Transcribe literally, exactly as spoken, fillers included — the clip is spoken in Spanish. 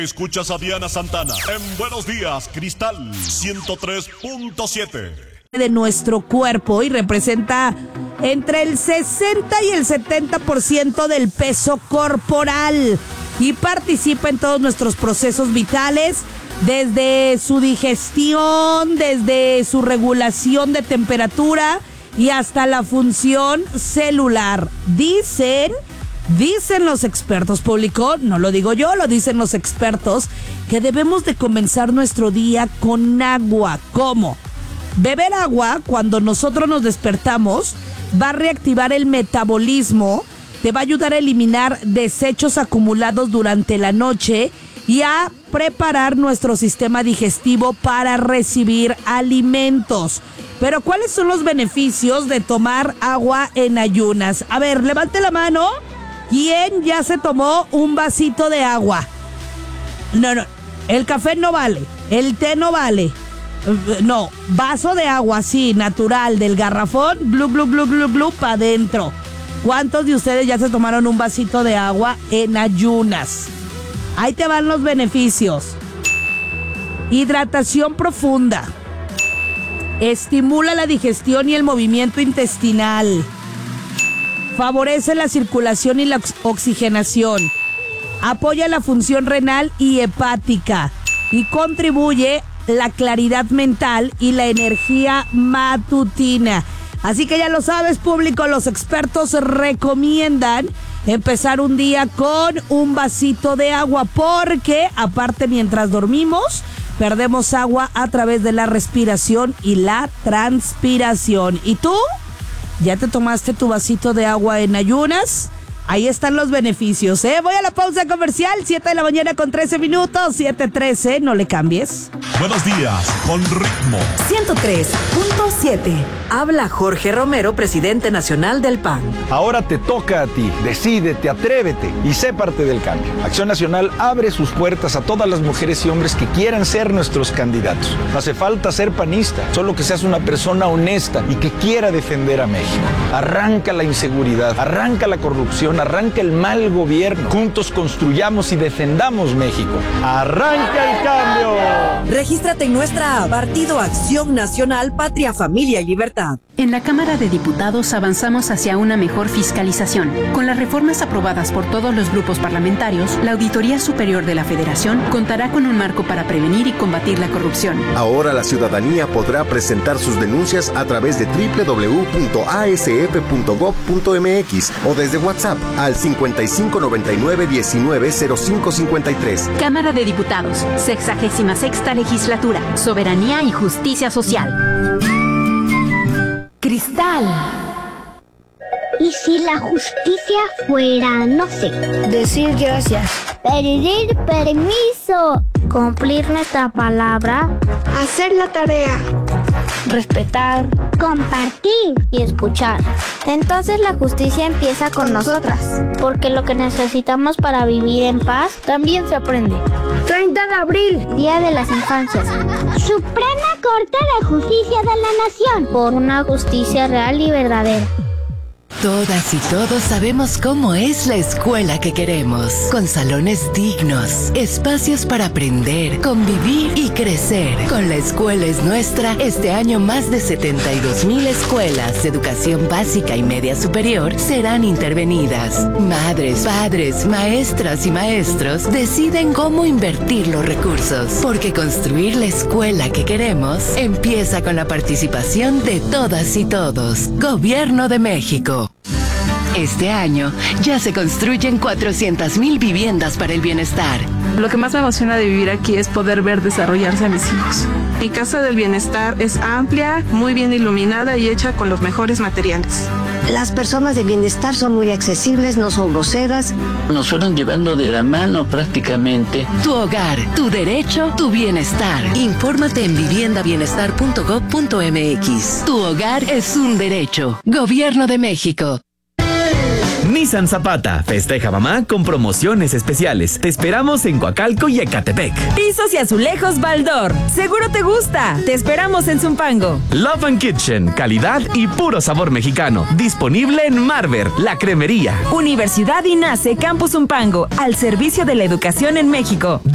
Escuchas a Diana Santana en Buenos Días, Cristal ciento tres punto siete. De nuestro cuerpo y representa entre el sesenta y el setenta por ciento del peso corporal y participa en todos nuestros procesos vitales, desde su digestión, desde su regulación de temperatura y hasta la función celular. Dicen, dicen los expertos, público, no lo digo yo, lo dicen los expertos, que debemos de comenzar nuestro día con agua. ¿Cómo? Beber agua cuando nosotros nos despertamos va a reactivar el metabolismo, te va a ayudar a eliminar desechos acumulados durante la noche y a preparar nuestro sistema digestivo para recibir alimentos. Pero ¿cuáles son los beneficios de tomar agua en ayunas? A ver, levante la mano. ¿Quién ya se tomó un vasito de agua? No, no, el café no vale, el té no vale. No, vaso de agua, sí, natural, del garrafón, glu, glu, glu, glu, glu, para adentro. ¿Cuántos de ustedes ya se tomaron un vasito de agua en ayunas? Ahí te van los beneficios. Hidratación profunda. Estimula la digestión y el movimiento intestinal. Favorece la circulación y la oxigenación. Apoya la función renal y hepática. Y contribuye la claridad mental y la energía matutina. Así que ya lo sabes, público, los expertos recomiendan empezar un día con un vasito de agua porque, aparte, mientras dormimos, perdemos agua a través de la respiración y la transpiración. ¿Y tú? ¿Ya te tomaste tu vasito de agua en ayunas? Ahí están los beneficios, ¿eh? Voy a la pausa comercial, siete de la mañana con trece minutos, siete trece, no le cambies. Buenos días, con ritmo. ciento tres punto siete. Habla Jorge Romero, presidente nacional del P A N. Ahora te toca a ti, decídete, atrévete y sé parte del cambio. Acción Nacional abre sus puertas a todas las mujeres y hombres que quieran ser nuestros candidatos. No hace falta ser panista, solo que seas una persona honesta y que quiera defender a México. Arranca la inseguridad, arranca la corrupción, arranca el mal gobierno. Juntos construyamos y defendamos México. ¡Arranca el cambio! Regístrate en nuestra app, Partido Acción Nacional, Patria, Familia y Libertad. En la Cámara de Diputados avanzamos hacia una mejor fiscalización. Con las reformas aprobadas por todos los grupos parlamentarios, la Auditoría Superior de la Federación contará con un marco para prevenir y combatir la corrupción. Ahora la ciudadanía podrá presentar sus denuncias a través de doble u doble u doble u punto a s f punto gob punto m x o desde WhatsApp al cincuenta y cinco noventa y nueve diecinueve cero cinco cincuenta y tres. Cámara de Diputados, sexagésima sexta legislatura, Soberanía y Justicia Social. Cristal. ¿Y si la justicia fuera, no sé, decir gracias, pedir permiso, cumplir nuestra palabra, hacer la tarea, respetar, compartir y escuchar? Entonces la justicia empieza con nosotras, porque lo que necesitamos para vivir en paz también se aprende. treinta de abril, Día de las Infancias. Suprema Corte de Justicia de la Nación, por una justicia real y verdadera. Todas y todos sabemos cómo es la escuela que queremos, con salones dignos, espacios para aprender, convivir y crecer. Con La Escuela es Nuestra, este año más de setenta y dos mil escuelas de educación básica y media superior serán intervenidas. Madres, padres, maestras y maestros deciden cómo invertir los recursos, porque construir la escuela que queremos empieza con la participación de todas y todos. Gobierno de México. Este año ya se construyen cuatrocientas mil viviendas para el bienestar. Lo que más me emociona de vivir aquí es poder ver desarrollarse a mis hijos. Mi Casa del Bienestar es amplia, muy bien iluminada y hecha con los mejores materiales. Las personas de bienestar son muy accesibles, no son groseras. Nos fueron llevando de la mano prácticamente. Tu hogar, tu derecho, tu bienestar. Infórmate en vivienda bienestar punto gob punto m x. Tu hogar es un derecho. Gobierno de México. Nissan Zapata festeja mamá con promociones especiales. Te esperamos en Coacalco y Ecatepec. Pisos y azulejos Baldor. Seguro te gusta. Te esperamos en Zumpango. Love and Kitchen, calidad y puro sabor mexicano. Disponible en Marver, la cremería. Universidad INACE Campus Zumpango, al servicio de la educación en México.